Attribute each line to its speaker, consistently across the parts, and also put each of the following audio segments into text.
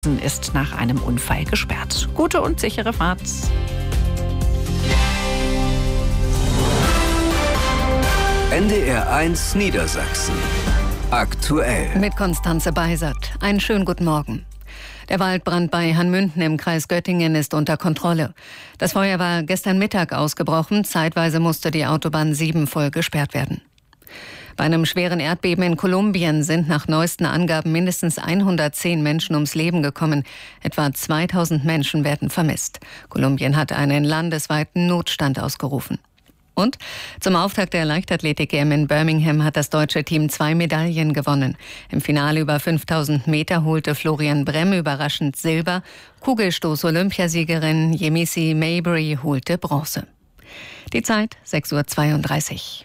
Speaker 1: ist nach einem Unfall gesperrt. Gute und sichere Fahrt.
Speaker 2: NDR 1 Niedersachsen. Aktuell.
Speaker 3: Mit Konstanze Beisert. Einen schönen guten Morgen. Der Waldbrand bei Hanmünden im Kreis Göttingen ist unter Kontrolle. Das Feuer war gestern Mittag ausgebrochen. Zeitweise musste die Autobahn 7 voll gesperrt werden. Bei einem schweren Erdbeben in Kolumbien sind nach neuesten Angaben mindestens 110 Menschen ums Leben gekommen. Etwa 2000 Menschen werden vermisst. Kolumbien hat einen landesweiten Notstand ausgerufen. Und zum Auftakt der Leichtathletik-EM in Birmingham hat das deutsche Team 2 Medaillen gewonnen. Im Finale über 5000 Meter holte Florian Bremm überraschend Silber. Kugelstoß-Olympiasiegerin Yemisi Mabry holte Bronze. Die Zeit 6:32 Uhr.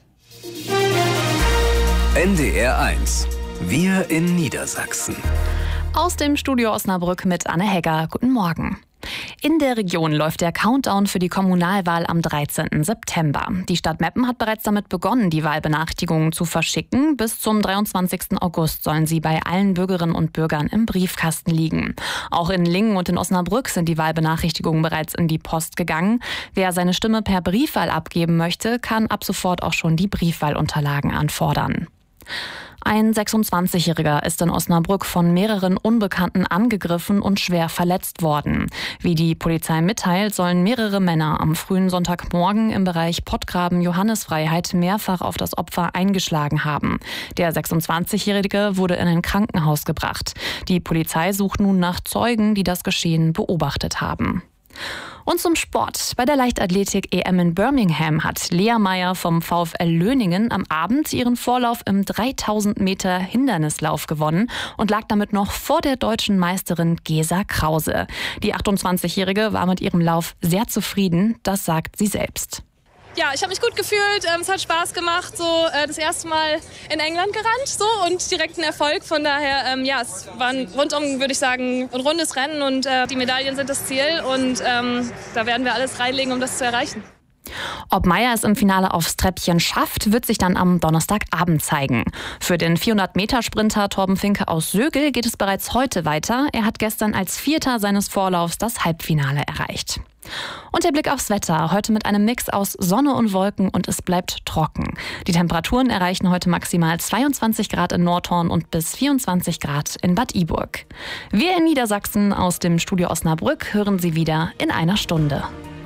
Speaker 2: NDR 1. Wir in Niedersachsen.
Speaker 4: Aus dem Studio Osnabrück mit Anne Hegger. Guten Morgen. In der Region läuft der Countdown für die Kommunalwahl am 13. September. Die Stadt Meppen hat bereits damit begonnen, die Wahlbenachrichtigungen zu verschicken. Bis zum 23. August sollen sie bei allen Bürgerinnen und Bürgern im Briefkasten liegen. Auch in Lingen und in Osnabrück sind die Wahlbenachrichtigungen bereits in die Post gegangen. Wer seine Stimme per Briefwahl abgeben möchte, kann ab sofort auch schon die Briefwahlunterlagen anfordern. Ein 26-Jähriger ist in Osnabrück von mehreren Unbekannten angegriffen und schwer verletzt worden. Wie die Polizei mitteilt, sollen mehrere Männer am frühen Sonntagmorgen im Bereich Pottgraben-Johannisfreiheit mehrfach auf das Opfer eingeschlagen haben. Der 26-Jährige wurde in ein Krankenhaus gebracht. Die Polizei sucht nun nach Zeugen, die das Geschehen beobachtet haben. Und zum Sport. Bei der Leichtathletik-EM in Birmingham hat Lea Meyer vom VfL Löningen am Abend ihren Vorlauf im 3000 Meter Hindernislauf gewonnen und lag damit noch vor der deutschen Meisterin Gesa Krause. Die 28-Jährige war mit ihrem Lauf sehr zufrieden, das sagt sie selbst.
Speaker 5: Ja, ich habe mich gut gefühlt, es hat Spaß gemacht, das erste Mal in England gerannt und direkt ein Erfolg. Von daher, es war ein rundum, würde ich sagen, ein rundes Rennen und die Medaillen sind das Ziel und da werden wir alles reinlegen, um das zu erreichen.
Speaker 4: Ob Meyer es im Finale aufs Treppchen schafft, wird sich dann am Donnerstagabend zeigen. Für den 400-Meter-Sprinter Torben Finke aus Sögel geht es bereits heute weiter. Er hat gestern als Vierter seines Vorlaufs das Halbfinale erreicht. Und der Blick aufs Wetter. Heute mit einem Mix aus Sonne und Wolken und es bleibt trocken. Die Temperaturen erreichen heute maximal 22 Grad in Nordhorn und bis 24 Grad in Bad Iburg. Wir in Niedersachsen aus dem Studio Osnabrück hören Sie wieder in einer Stunde.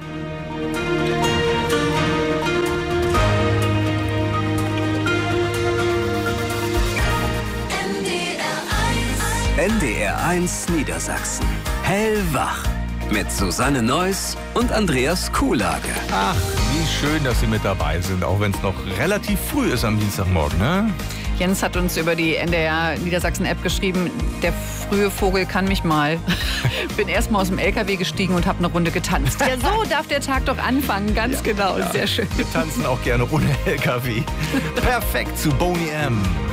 Speaker 2: NDR 1 Niedersachsen. Hellwach. Mit Susanne Neuss und Andreas Kuhlage.
Speaker 6: Ach, wie schön, dass Sie mit dabei sind, auch wenn es noch relativ früh ist am Dienstagmorgen, ne?
Speaker 1: Jens hat uns über die NDR Niedersachsen-App geschrieben, der frühe Vogel kann mich mal. Bin erst mal aus dem LKW gestiegen und habe eine Runde getanzt. Ja, so darf der Tag doch anfangen, ganz genau, sehr schön.
Speaker 6: Wir tanzen auch gerne ohne LKW. Perfekt zu Boney M.